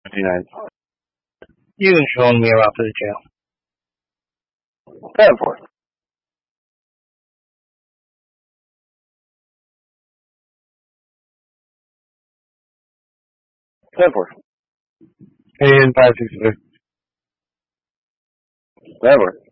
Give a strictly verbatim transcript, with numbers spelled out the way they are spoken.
fifty-nine. You can join me around to the jail. ten four. ten four. And five six three. ten four.